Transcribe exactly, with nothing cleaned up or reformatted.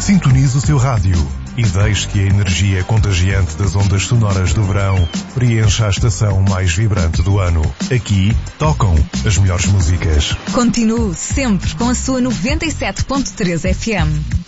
Sintonize o seu rádio e deixe que a energia contagiante das ondas sonoras do verão preencha a estação mais vibrante do ano. Aqui tocam as melhores músicas. Continue sempre com a sua noventa e sete ponto três F M.